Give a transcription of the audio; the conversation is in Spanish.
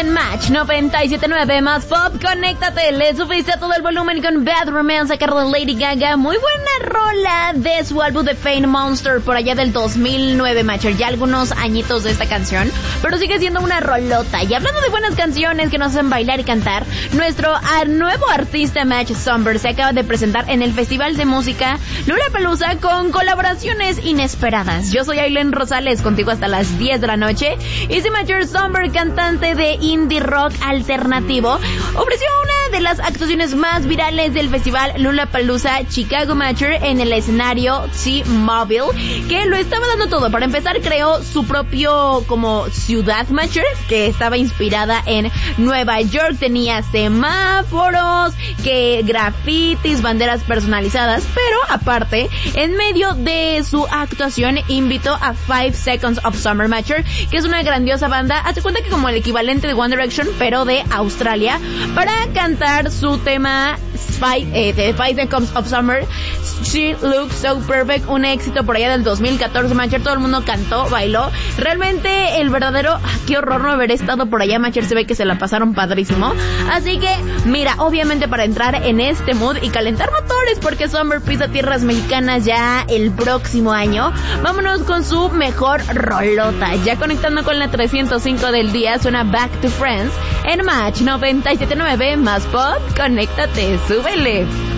en Match 97.9 más pop. Conéctate, le subiste a todo el volumen con Bad Romance a cargo de Lady Gaga. Muy buena rola de su álbum The Fame Monster por allá del 2009, Matcher. Ya algunos añitos de esta canción, pero sigue siendo una rolota. Y hablando de buenas canciones que nos hacen bailar y cantar, nuestro nuevo artista Match Somber se acaba de presentar en el Festival de Música Lollapalooza con colaboraciones inesperadas. Yo soy Aileen Rosales, contigo hasta las 10 de la noche. Y si Matcher Somber, cantante de indie rock alternativo, ofreció una de las actuaciones más virales del Festival Lollapalooza Chicago Matcher en el escenario T-Mobile, que lo estaba dando todo. Para empezar, creó su propio como ciudad Matcher, que estaba inspirada en Nueva York. Tenía semáforos, que grafitis, banderas personalizadas, pero aparte, en medio de su actuación, invitó a 5 Seconds of Summer Matcher, que es una grandiosa banda, hace cuenta que como el equivalente de One Direction, pero de Australia, para cantar su tema 5 Seconds of Summer, She Looks So Perfect, un éxito por allá del 2014, Matcher. Todo el mundo cantó, bailó. Realmente el verdadero, qué horror no haber estado por allá, Matcher. Se ve que se la pasaron padrísimo. Así que, mira, obviamente para entrar en este mood y calentar motores, porque Summer pisa tierras mexicanas ya el próximo año, vámonos con su mejor rolota. Ya conectando con la 305 del día, suena Back to Friends en Match 97.9 más pop. Conéctate, súbele.